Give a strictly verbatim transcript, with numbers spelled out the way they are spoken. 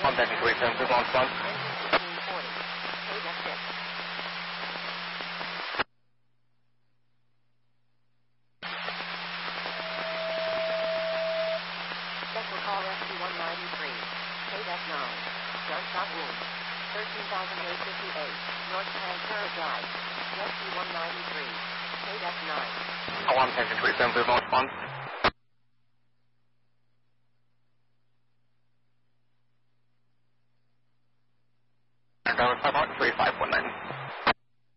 One second, wait, seven, two, one, one. Special call S P one ninety-three. K F nine. Gunshot wound. thirteen thousand eight hundred fifty-eight. North Pantera Drive. S P one ninety-three. K F nine. One second, wait, seven, two, one, one. And, uh,